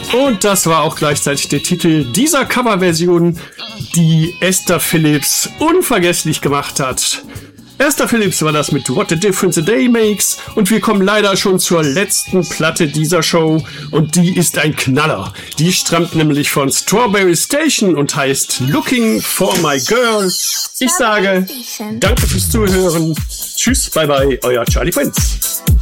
Und das war auch gleichzeitig der Titel dieser Coverversion, die Esther Phillips unvergesslich gemacht hat. Esther Phillips war das mit What a Difference a Day Makes. Und wir kommen leider schon zur letzten Platte dieser Show. Und die ist ein Knaller. Die stammt nämlich von Strawberry Station und heißt Looking for My Girl. Ich sage, danke fürs Zuhören. Tschüss, bye bye, euer Charlie Prinz.